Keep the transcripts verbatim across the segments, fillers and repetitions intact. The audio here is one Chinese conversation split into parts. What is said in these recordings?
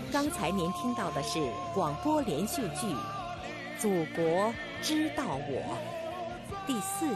刚才您听到的是广播连续剧《祖国知道我》第四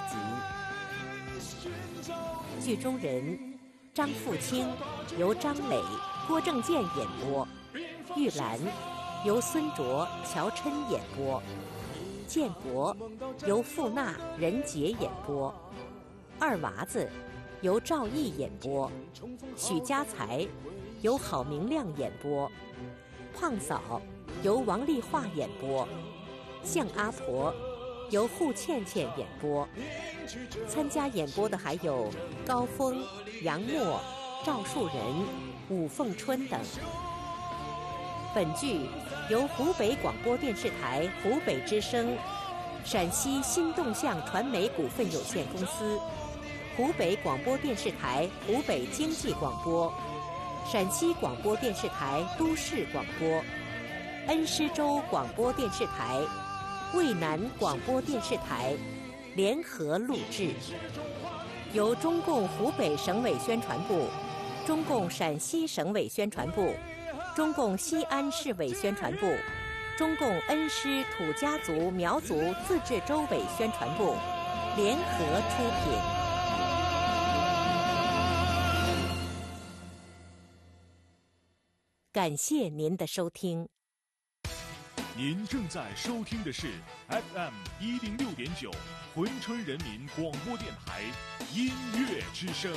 集，剧中人张富清由张磊、郭正健演播，玉兰由孙卓、乔琛演播，建国由傅娜、任杰演播，二娃子由赵毅演播，许家才由郝明亮演播，胖嫂由王丽华演播，向阿婆由户倩倩演播。参加演播的还有高峰、杨默、赵树人、武凤春等。本剧由湖北广播电视台湖北之声、陕西新动向传媒股份有限公司、湖北广播电视台湖北经济广播、陕西广播电视台都市广播、恩施州广播电视台、渭南广播电视台联合录制，由中共湖北省委宣传部、中共陕西省委宣传部、中共西安市委宣传部、中共恩施土家族苗族自治州委宣传部联合出品。感谢您的收听。 您正在收听的是 F M 一零六点九珲春人民广播电台音乐之声。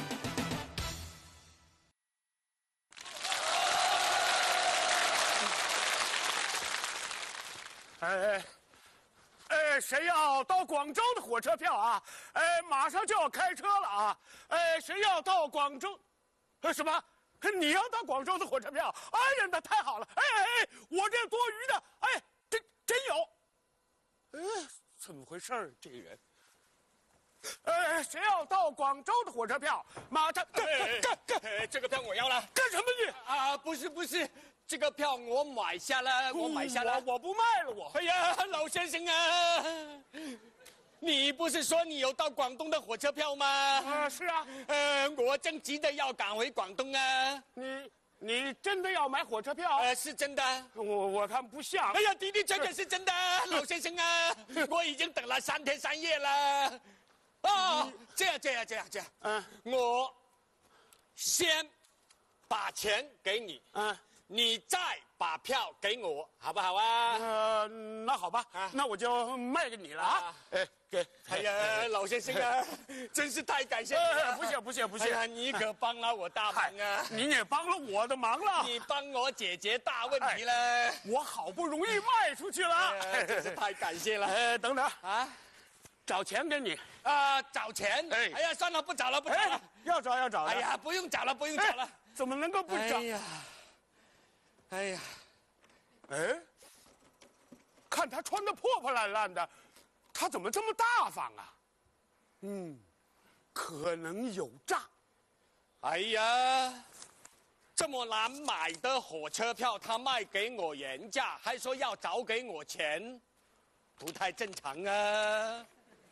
哎，哎，谁要到广州的火车票啊？哎，马上就要开车了啊！哎，谁要到广州？呃，什么？你要到广州的火车票？哎呀，那太好了！哎哎哎，我这多余的，哎，真真有。哎，怎么回事儿？这人。哎，谁要到广州的火车票？马上干干干干！ 这个票我要了。 干什么你？ 啊，不是不是。这个票我买下了，我买下了， 我我不卖了我。 哎呀，老先生啊，你不是说你有到广东的火车票吗？ 啊，是啊。 呃，我正急着要赶回广东啊。 你你真的要买火车票？ 呃，是真的。 我我看不像。 哎呀，的的确确是真的，老先生啊，我已经等了三天三夜了。哦，这样这样这样这样，嗯，我先把钱给你，嗯。你再把票给我，好不好啊？ 呃，那好吧，啊、那我就卖给你了啊！哎，给， 哎呀，老先生啊，真是太感谢你了！ 呃、不谢不谢不谢！ 哎呀，你可帮了我大忙啊！ 您也帮了我的忙了， 你帮我解决大问题了。哎、 我好不容易卖出去了， 哎、真是太感谢了。 哎，等等啊，找钱给你啊、呃，找钱？哎，哎呀，算了，不找了，不找了。哎、 要找要找的。 哎呀，不用找了，不用找了。 哎、怎么能够不找？ 哎呀。哎呀， 哎，看他穿的破破烂烂的，他怎么这么大方啊？嗯，可能有诈。 哎呀，这么难买的火车票，他卖给我原价，还说要找给我钱，不太正常啊！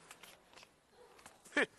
哼，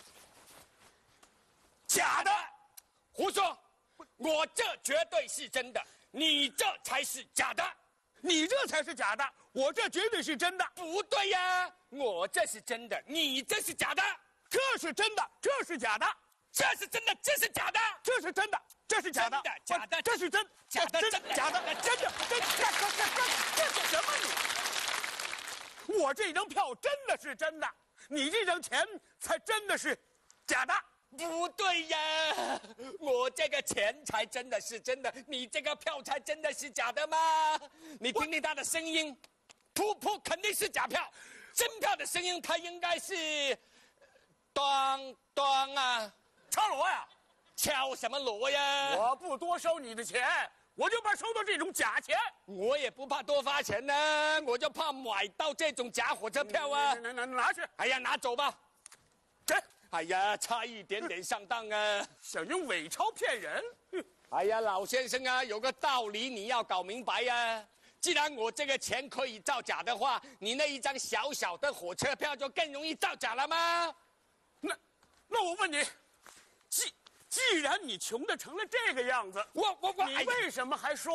假的，胡说！我这绝对是真的。你这才是假的， 你这才是假的，我这绝对是真的。 不对呀，我这是真的，你这是假的。 这是真的，这是假的， 这是真的，这是假的， 这是真的，这是假的， 假的， 这是真， 假的， 真假的，真的，真干干干干，这是什么你？我这张票真的是真的，你这张钱才真的是假的。 不对呀，我这个钱才真的是真的，你这个票才真的是假的吗？你听听他的声音，噗噗肯定是假票，真票的声音它应该是，当当啊， 敲锣呀， 敲什么锣呀？ 我不多收你的钱，我就怕收到这种假钱。 我也不怕多发钱呢、啊，我就怕买到这种假火车票啊！ 拿拿拿去！ 哎呀，拿走吧， 这。 哎呀，差一点点上当啊！ 想用伪钞骗人？ 哎呀，老先生啊，有个道理你要搞明白呀、啊。既然我这个钱可以造假的话，你那一张小小的火车票就更容易造假了吗？ 那，那我问你，既既然你穷的成了这个样子， 我我我， 你为什么还说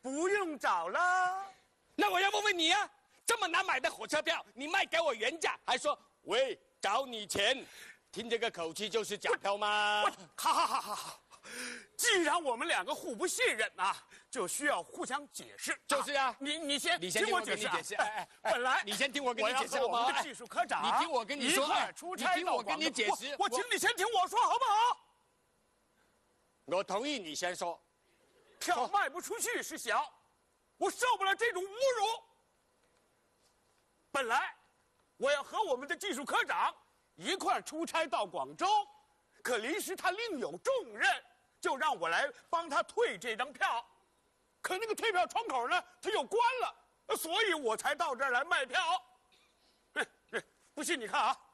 不用找了。 那我要问问你啊，这么难买的火车票，你卖给我原价，还说喂找你钱，听这个口气就是假票吗？ 好好好好好，既然我们两个互不信任啊，就需要互相解释。 就是啊， 你你先， 你先听我解释。解释。 哎哎，本来你先听我跟你解释好不好？我们的技术科长， 你听我跟你说， 出差你听我跟你解释。 我请你先听我说好不好？ 我同意你先说。 票卖不出去是小，我受不了这种侮辱。本来我要和我们的技术科长一块出差到广州，可临时他另有重任，就让我来帮他退这张票。可那个退票窗口呢，他又关了，所以我才到这儿来卖票。不信你看啊，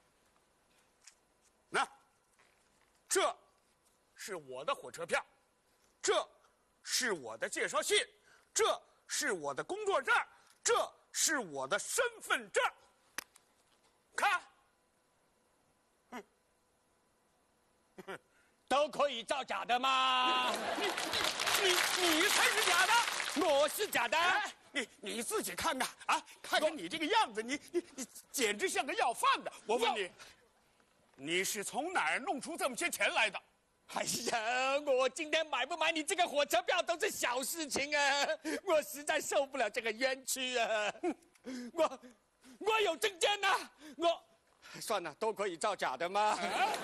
那这是我的火车票，这是我的介绍信，这是我的工作证，这是我的身份证。看， 都可以造假的吗？ 你你你你才是假的， 我是假的。 哎，你你自己看看啊，看看你这个样子，你你你简直像个要饭的。我问你，你是从哪儿弄出这么些钱来的？ 哎呀，我今天买不买你这个火车票都是小事情啊！我实在受不了这个冤屈啊！我我有证件呐、啊，我算了，都可以造假的吗？啊、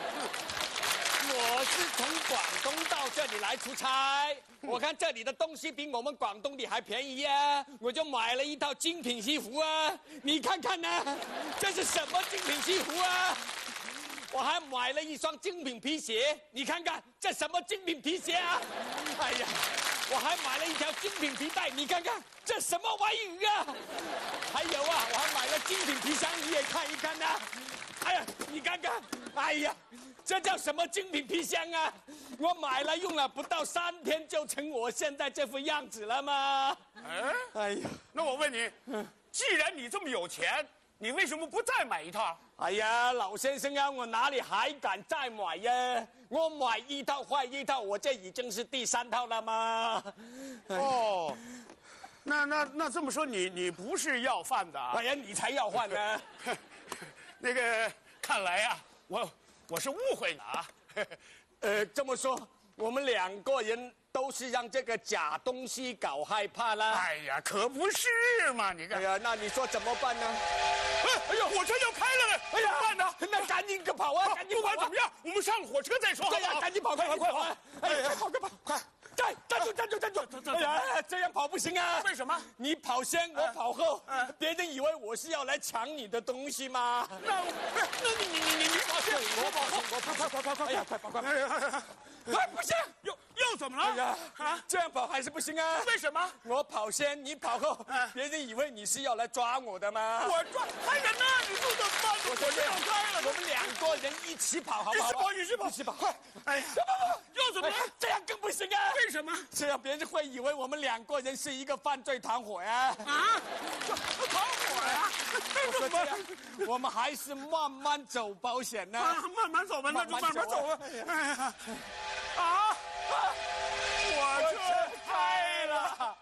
我是从广东到这里来出差，我看这里的东西比我们广东的还便宜啊，我就买了一套精品西服啊！你看看呢、啊，这是什么精品西服啊？我还买了一双精品皮鞋，你看看这什么精品皮鞋啊！哎呀，我还买了一条精品皮带，你看看这什么玩意啊！还有啊，我还买了精品皮箱，你也看一看呐、啊！哎呀，你看看，哎呀，这叫什么精品皮箱啊？我买了用了不到三天就成我现在这副样子了吗？ 哎， 哎呀， 那我问你，既然你这么有钱，你为什么不再买一套？ 哎呀，老先生啊，我哪里还敢再买呀？我买一套坏一套，我这已经是第三套了吗？ 哦，那那那这么说，你你不是要饭的啊？ 哎呀，你才要饭呢！ 那个，看来呀、啊，我我是误会了啊。 呃，这么说，我们两个人都是让这个假东西搞害怕了。 哎呀，可不是嘛！你看， 哎呀，那你说怎么办呢？ 哎，哎呀，火车要开了呢！哎呀，怎么办呢？ 那赶紧个跑啊！赶紧不管怎么样，我们上了火车再说。 对呀，赶紧跑，快跑，快跑！哎呀，跑，快跑，快！站，站住，站住，站住！哎呀，这样跑不行啊！ 为什么？ 你跑先，我跑后，别人以为我是要来抢你的东西吗？ 那那你你你你你跑先， 我跑先，我跑，快快快快！哎呀，快跑快！哎呀，哎，不行， 又又怎么了？ 哎呀， 啊， 这样跑还是不行啊！ 为什么？ 我跑先，你跑后，别人以为你是要来抓我的吗？ 我抓还人呢？你说怎么办？ 我火车要开了， 我们两个人一起跑，好不好？ 一起跑，一起跑， 一起跑，快！ 哎呀，又怎么了？ 这样更不行啊！ 为什么？ 这样别人会以为我们两个人是一个犯罪团伙呀！ 啊，团伙呀！ 我说这样，我们还是慢慢走保险呢。 啊，慢慢走吧，那就慢慢走吧。哎呀，啊，火车开了。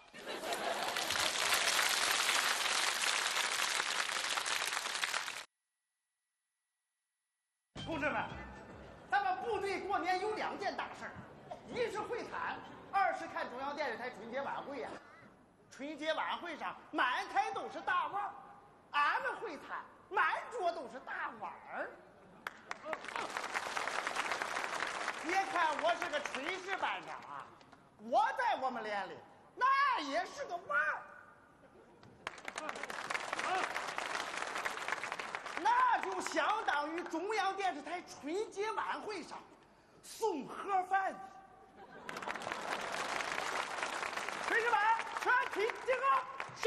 同志们，咱们部队过年有两件大事儿，一是会谈，二是看中央电视台春节晚会呀、啊。春节晚会上满台都是大腕儿，俺们会谈满桌都是大碗儿。别看我是个炊事班长啊，我在我们连里那也是个腕儿。那就相当于中央电视台春节晚会上送盒饭的。炊事班全体集合。是。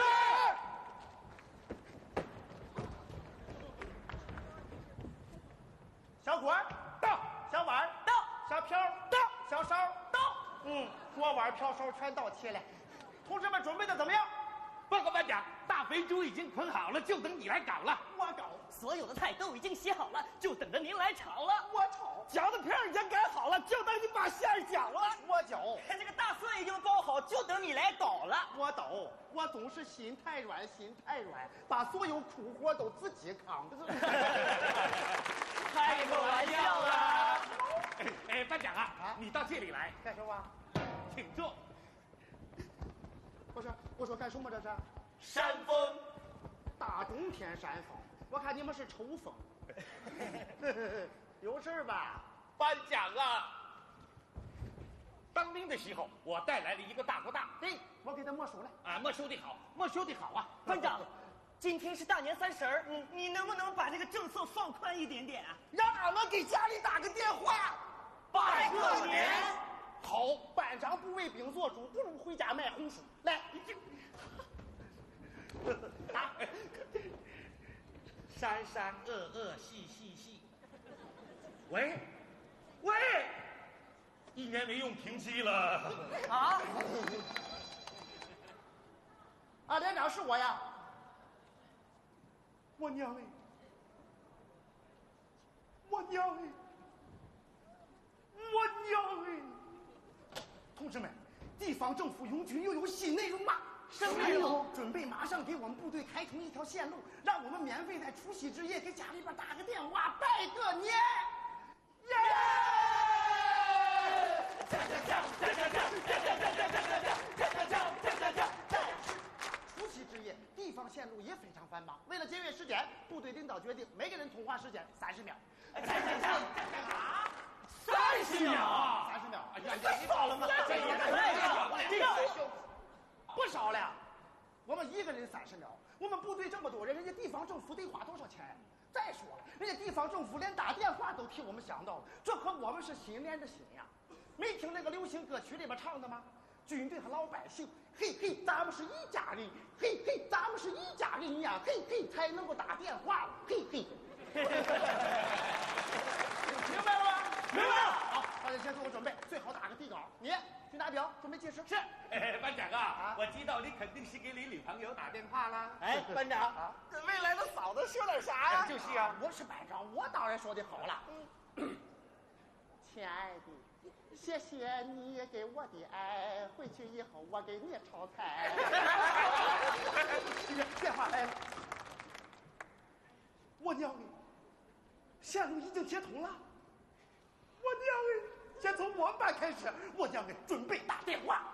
小锅到，小碗到，小瓢到，小勺到。嗯，锅碗瓢勺全到齐了。同志们准备的怎么样？ 报告班长，大肥猪已经捆好了，就等你来搞了。 我搞。 所有的菜都已经洗好了，就等着您来炒了。 我炒。 饺子片已经擀好了，就等你把馅儿搅了。 我搅。 这个大蒜已经包好，就等你来倒了。 我抖，我总是心太软，心太软，把所有苦活都自己扛。 开个玩笑啦！ 哎哎，班长啊，啊你到这里来干什么？ 请坐。 我说我说干什么这是？ 扇风。 大冬天扇风，我看你们是抽风。有事吧？ 班长啊，当兵的时候我带来了一个大哥大， 对，我给他没收了。 啊，没收的好，没收的好啊。 班长，今天是大年三十儿，你你能不能把这个政策放宽一点点啊？ 让俺们给家里打个电话， 拜个年。 好，班长不为兵做主，不如回家卖红薯。来， 打。三三二二四四四。喂，喂，一年没用停机了。 啊？ 啊，连长是我呀。我娘哎！我娘哎！我娘哎！同志们，地方政府拥军又有新内容了。 什么内容？ 准备马上给我们部队开通一条线路，让我们免费在除夕之夜给家里边打个电话，拜个年。耶！除夕之夜，地方线路也非常繁忙。为了节约时间，部队领导决定每个人通话时间三十秒。 三十秒， 三十秒！ 哎呀，你到了吗？ 三十秒， 不少了。我们一个人三十秒，我们部队这么多人，人家地方政府得花多少钱？再说了，人家地方政府连打电话都替我们想到了，这和我们是心连着心呀。没听那个流行歌曲里边唱的吗？军队和老百姓，嘿嘿，咱们是一家人，嘿嘿，咱们是一家人呀，嘿嘿，才能够打电话，嘿嘿。明白了吗？ 明白了。 好，大家先做个准备，最好打个地稿。你军大表准备计时。 是。哎，班长啊，啊我知道你肯定是给你女朋友打电话啦。 哎，班长啊，跟未来的嫂子说点啥呀？ 就是啊， 我是班长，我当然说的好了。嗯，亲爱的，谢谢你给我的爱，回去以后我给你炒菜。电话来了，我娘哎，线路已经接通了。我娘哎，先从我们班开始，我娘哎，准备打电话。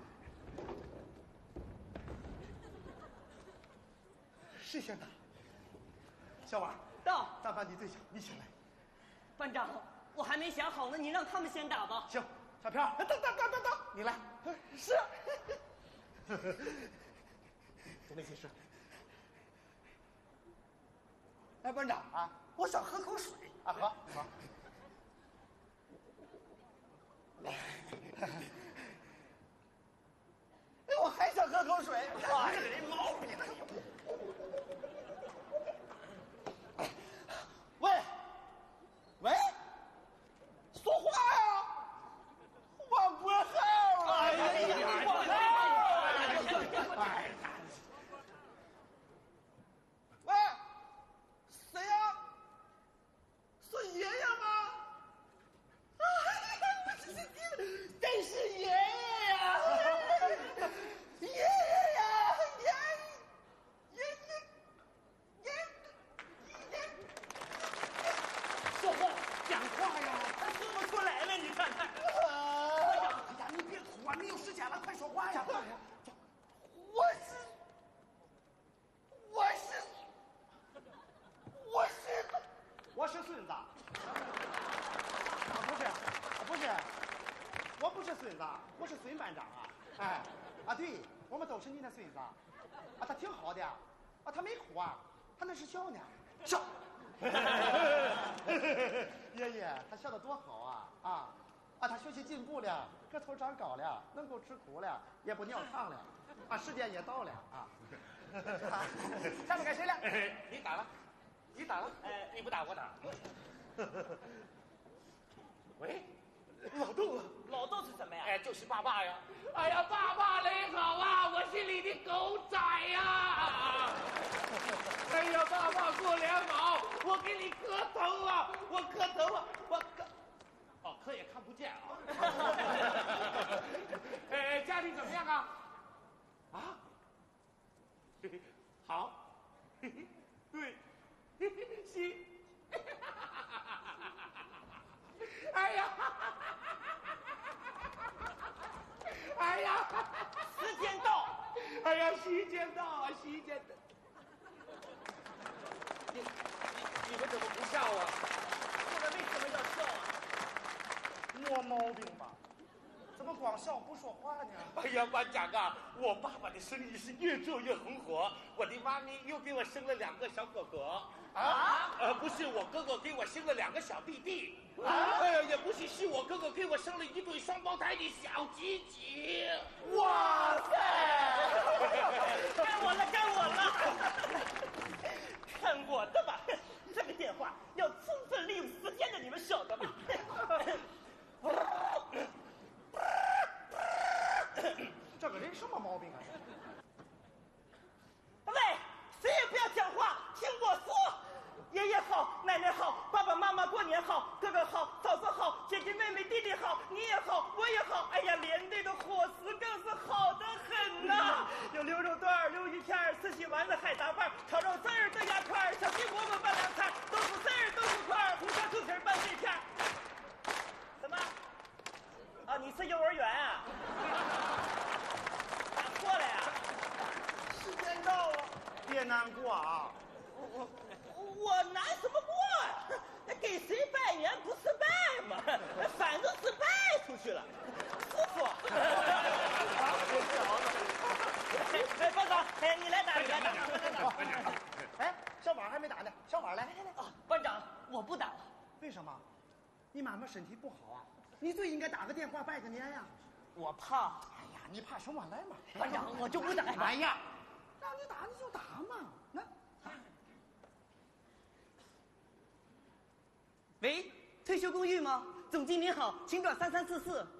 谁先打？小王到。 咱班你最小，你先来。 班长，我还没想好呢，你让他们先打吧。 行，小飘，等等等等等，你来。是。准备计时。哎，班长啊，我想喝口水啊，喝喝。来。哎，我还想喝口水。哇，这人毛病了有。喂，喂，说话呀！我不好了。哎呀，我哎，喂，谁呀？是爷爷吗？啊，真是爷爷呀！爷爷呀，爷爷爷爷爷。说话，讲话呀！ 他说不出来了，你看看。 哎呀，哎呀，你别哭啊，没有时间了，快说话呀！我是，我是，我是，我是孙子。啊，不是，不是，我不是孙子，我是孙班长啊！哎，啊，对，我们都是你的孙子。啊，他挺好的，啊，他没哭啊，他那是笑呢，笑。爷爷，他笑得多好啊！啊啊，他学习进步了，个头长高了，能够吃苦了，也不尿炕了，啊，时间也到了啊！下面该谁了？ 你打了，你打了，哎，你不打我打。喂， 老豆啊， 老豆是什么呀？ 哎，就是爸爸呀！哎呀，爸爸你好啊，我是你的狗仔呀！哎呀，爸爸过年好，我给你磕头啊，我磕头啊，我磕，哦，磕也看不见啊。哎，家里怎么样啊？ 好，对，行。哎呀，哎呀， 时间到！ 哎呀，时间到啊，时间到！你你你们怎么不笑啊？ 我们为什么要笑啊？ 没毛病吧？怎么光笑不说话呢？ 哎呀，班长啊，我爸爸的生意是越做越红火，我的妈咪又给我生了两个小哥哥。啊？呃，不是，我哥哥给我生了两个小弟弟。啊？哎呀，也不是，是我哥哥给我生了一对双胞胎的小鸡鸡。 哇塞！ 该我了，该我了！看我的吧，这个电话要充分利用时间的，你们晓得吗？ 这个人什么毛病啊？ 喂，谁也不要讲话，听我说。爷爷好，奶奶好，爸爸妈妈过年好，哥哥好，嫂子好，姐姐妹妹弟弟好，你也好，我也好。哎呀，连队的伙食更是好得很呐、有牛肉段、溜鱼片、四喜丸子、海杂饭、炒肉丝儿、豆芽块、小鸡饽饽拌凉菜、豆腐丝儿、豆腐块、红烧猪蹄拌碎片。什么？啊，你是幼儿园啊？打错了呀？ 时间到了，别难过啊。 我我难什么过呀？给谁拜年不是拜吗？反正是拜出去了。师傅，哎，班长，哎，你来打，你来打，来打。 哎，小婉还没打呢，小婉来来来。 啊，班长，我不打了。 为什么？你妈妈身体不好啊，你最应该打个电话拜个年呀。 我怕。 哎呀，你怕什么？来嘛。 班长，我就不打。 哎呀，让你打你就打嘛，那。 喂，退休公寓吗？总经理好，请转三三四四。